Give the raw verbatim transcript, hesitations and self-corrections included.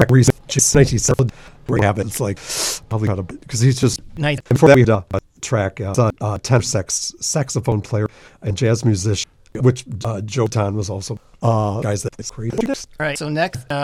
reason, just nineteen seventy, where you have it, it's like, probably not a, because he's just, Nice. and before that we had a, a track, uh, son, uh, tenor sax, saxophone player and jazz musician, which uh, Joe Ton was also uh, guys that created. All right, so next, uh,